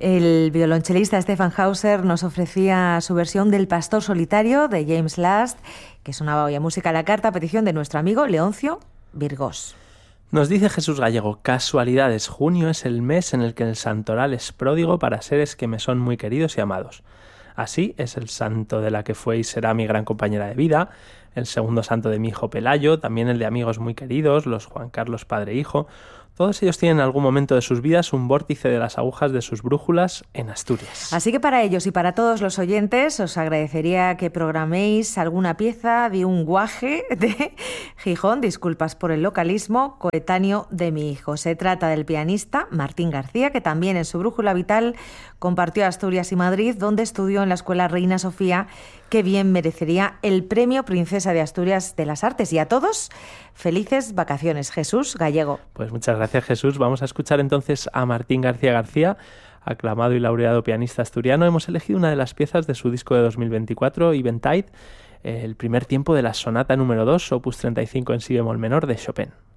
El violonchelista Stefan Hauser nos ofrecía su versión del Pastor Solitario de James Last, que sonaba hoy a Música a la Carta a petición de nuestro amigo Leoncio Virgós. Nos dice Jesús Gallego: casualidades, junio es el mes en el que el santoral es pródigo para seres que me son muy queridos y amados. Así es el santo de la que fue y será mi gran compañera de vida, el segundo santo de mi hijo Pelayo, también el de amigos muy queridos, los Juan Carlos padre e hijo. Todos ellos tienen en algún momento de sus vidas un vórtice de las agujas de sus brújulas en Asturias. Así que para ellos y para todos los oyentes os agradecería que programéis alguna pieza de un guaje de Gijón, disculpas por el localismo, coetáneo de mi hijo. Se trata del pianista Martín García, que también en su brújula vital compartió Asturias y Madrid, donde estudió en la Escuela Reina Sofía, que bien merecería el Premio Princesa de Asturias de las Artes. Y a todos, felices vacaciones. Jesús Gallego. Pues muchas gracias, Jesús. Vamos a escuchar entonces a Martín García, aclamado y laureado pianista asturiano. Hemos elegido una de las piezas de su disco de 2024, Eventide, el primer tiempo de la sonata número 2, opus 35 en si bemol menor de Chopin.